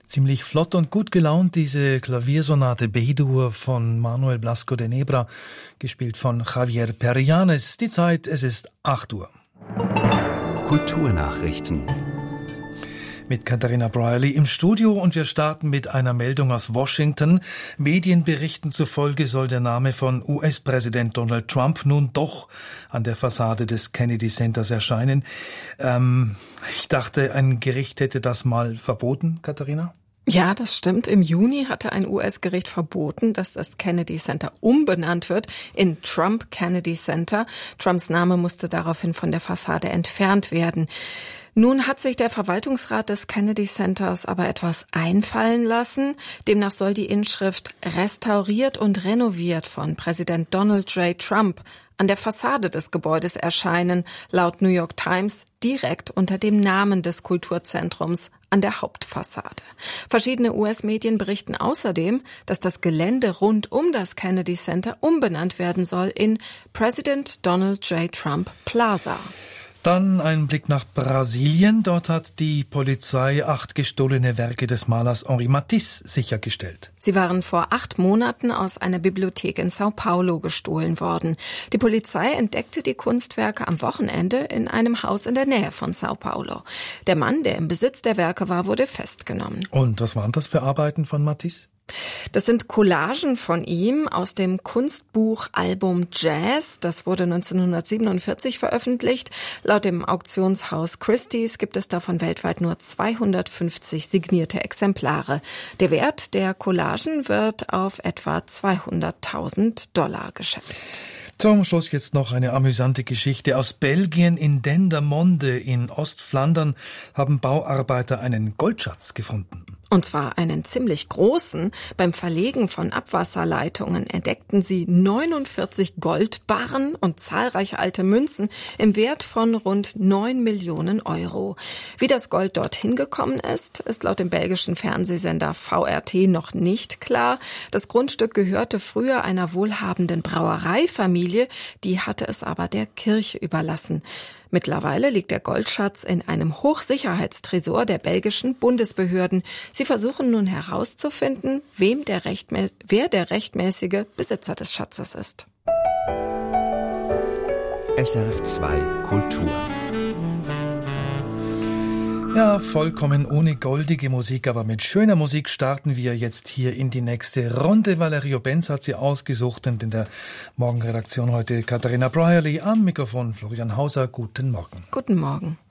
Ziemlich flott und gut gelaunt, diese Klaviersonate B-Dur von Manuel Blasco de Nebra, gespielt von Javier Perianes. Die Zeit, es ist 8 Uhr. Kulturnachrichten Mit Katharina Brierley im Studio und wir starten mit einer Meldung aus Washington. Medienberichten zufolge soll der Name von US-Präsident Donald Trump nun doch an der Fassade des Kennedy Centers erscheinen. Ich dachte, ein Gericht hätte das mal verboten, Katharina? Ja, das stimmt. Im Juni hatte ein US-Gericht verboten, dass das Kennedy Center umbenannt wird in Trump Kennedy Center. Trumps Name musste daraufhin von der Fassade entfernt werden. Nun hat sich der Verwaltungsrat des Kennedy Centers aber etwas einfallen lassen. Demnach soll die Inschrift restauriert und renoviert von Präsident Donald J. Trump an der Fassade des Gebäudes erscheinen, laut New York Times direkt unter dem Namen des Kulturzentrums an der Hauptfassade. Verschiedene US-Medien berichten außerdem, dass das Gelände rund um das Kennedy Center umbenannt werden soll in President Donald J. Trump Plaza. Dann ein Blick nach Brasilien. Dort hat die Polizei 8 gestohlene Werke des Malers Henri Matisse sichergestellt. Sie waren vor 8 Monaten aus einer Bibliothek in Sao Paulo gestohlen worden. Die Polizei entdeckte die Kunstwerke am Wochenende in einem Haus in der Nähe von Sao Paulo. Der Mann, der im Besitz der Werke war, wurde festgenommen. Und was waren das für Arbeiten von Matisse? Das sind Collagen von ihm aus dem Kunstbuchalbum Jazz. Das wurde 1947 veröffentlicht. Laut dem Auktionshaus Christie's gibt es davon weltweit nur 250 signierte Exemplare. Der Wert der Collagen wird auf etwa $200.000 geschätzt. Zum Schluss jetzt noch eine amüsante Geschichte aus Belgien. In Dendermonde in Ostflandern haben Bauarbeiter einen Goldschatz gefunden. Und zwar einen ziemlich großen. Beim Verlegen von Abwasserleitungen entdeckten sie 49 Goldbarren und zahlreiche alte Münzen im Wert von rund 9 Millionen Euro. Wie das Gold dorthin gekommen ist laut dem belgischen Fernsehsender VRT noch nicht klar. Das Grundstück gehörte früher einer wohlhabenden Brauereifamilie, die hatte es aber der Kirche überlassen. Mittlerweile liegt der Goldschatz in einem Hochsicherheitstresor der belgischen Bundesbehörden. Sie versuchen nun herauszufinden, wer der rechtmäßige Besitzer des Schatzes ist. SRF 2 Kultur. Ja, vollkommen ohne goldige Musik, aber mit schöner Musik starten wir jetzt hier in die nächste Runde. Valerio Benz hat sie ausgesucht und in der Morgenredaktion heute Katharina Brierley, am Mikrofon Florian Hauser. Guten Morgen. Guten Morgen.